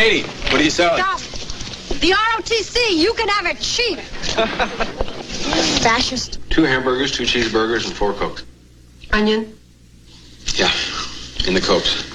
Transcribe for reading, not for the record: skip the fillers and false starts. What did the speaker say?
Katie, what are you selling? Stop. The ROTC, you can have it cheap. Fascist. 2 hamburgers, 2 cheeseburgers, and 4 Cokes. Onion. Yeah, in the Cokes.